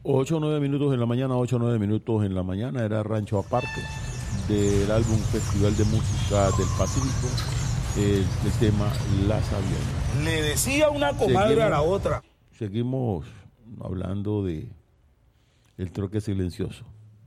8 o 9 minutos en la mañana, 8 o 9 minutos en la mañana, era Rancho Aparte, del álbum Festival de Música del Pacífico, el tema La Sabienda. Le decía una comadre a la otra. Seguimos hablando de el troque silencioso.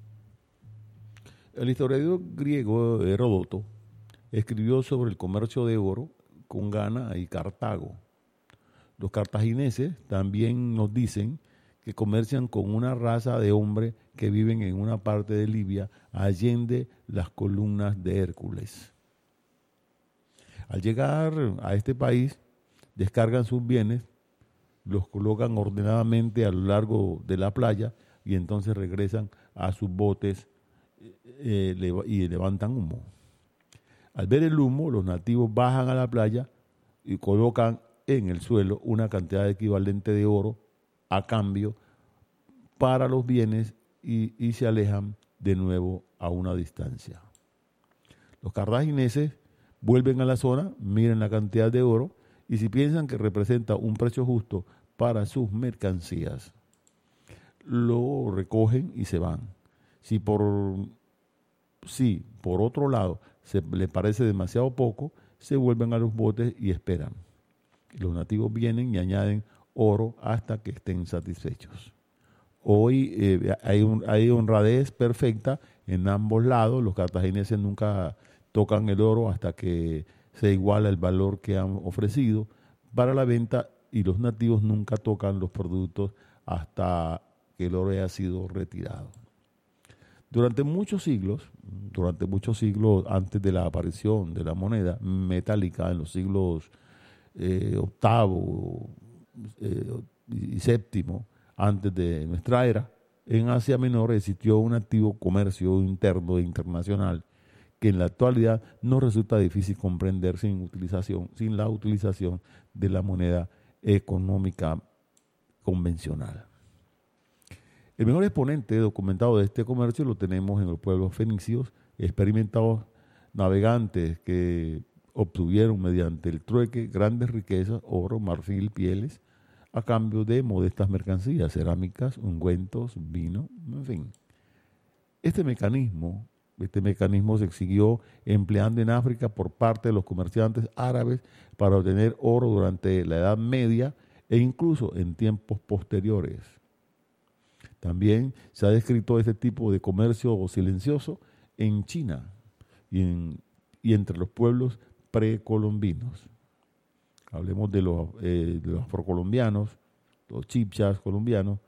El historiador griego Heródoto escribió sobre el comercio de oro con Ghana y Cartago. Los cartagineses también nos dicen que comercian con una raza de hombres que viven en una parte de Libia, allende las columnas de Hércules. Al llegar a este país, descargan sus bienes, los colocan ordenadamente a lo largo de la playa y entonces regresan a sus botes y levantan humo. Al ver el humo, los nativos bajan a la playa y colocan en el suelo una cantidad equivalente de oro a cambio para los bienes y se alejan de nuevo a una distancia. Los cartagineses vuelven a la zona, miran la cantidad de oro y si piensan que representa un precio justo para sus mercancías, lo recogen y se van. Si por otro lado le parece demasiado poco, se vuelven a los botes y esperan. Los nativos vienen y añaden oro hasta que estén satisfechos. Hoy hay honradez perfecta en ambos lados. Los cartagineses nunca tocan el oro hasta que se iguala el valor que han ofrecido para la venta y los nativos nunca tocan los productos hasta que el oro haya sido retirado. Durante muchos siglos antes de la aparición de la moneda metálica en los siglos octavo y séptimo antes de nuestra era, en Asia Menor existió un activo comercio interno e internacional que en la actualidad no resulta difícil comprender sin la utilización de la moneda económica convencional. El mejor exponente documentado de este comercio lo tenemos en los pueblos fenicios, experimentados navegantes que obtuvieron mediante el trueque grandes riquezas, oro, marfil, pieles, a cambio de modestas mercancías, cerámicas, ungüentos, vino, en fin. Este mecanismo se siguió empleando en África por parte de los comerciantes árabes para obtener oro durante la Edad Media e incluso en tiempos posteriores. También se ha descrito este tipo de comercio silencioso en China y entre los pueblos precolombinos. Hablemos de los afrocolombianos, los chipchas colombianos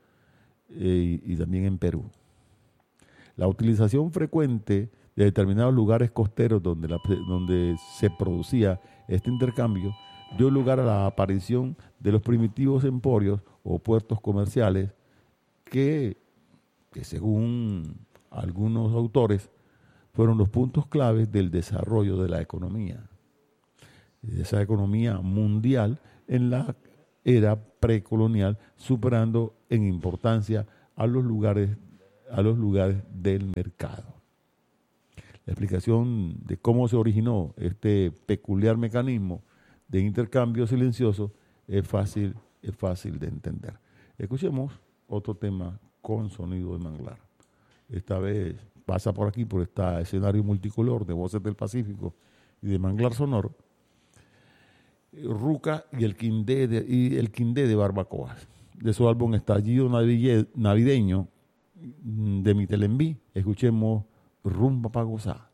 y también en Perú. La utilización frecuente de determinados lugares costeros donde se producía este intercambio dio lugar a la aparición de los primitivos emporios o puertos comerciales que según algunos autores fueron los puntos claves del desarrollo de la economía, de esa economía mundial en la era precolonial, superando en importancia a los lugares del mercado. La explicación de cómo se originó este peculiar mecanismo de intercambio silencioso es fácil de entender. Escuchemos otro tema con sonido de manglar. Esta vez pasa por aquí, por este escenario multicolor de Voces del Pacífico y de manglar sonoro, Ruca y el Quindé de Barbacoas. De su álbum Estallido Navideño de Mitelembí, escuchemos Rumba pa' Gozar.